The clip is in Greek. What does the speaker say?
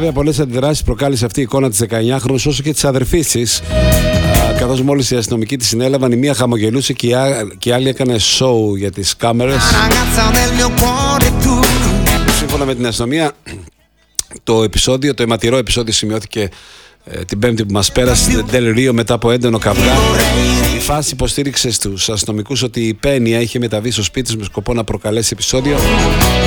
Βέβαια, πολλές αντιδράσεις προκάλεσε αυτή η εικόνα της 19χρονης όσο και της αδερφής της. Καθώς μόλις οι αστυνομικοί τη συνέλαβαν, η μία χαμογελούσε και η άλλη έκανε show για τις κάμερες. Σύμφωνα με την αστυνομία, το αιματηρό επεισόδιο σημειώθηκε την Πέμπτη που μας πέρασε στην Del Rio μετά από έντονο καυγά. Η φάση υποστήριξε στους αστυνομικούς ότι η Πένια είχε μεταβεί στο σπίτι της με σκοπό να προκαλέσει επεισόδιο.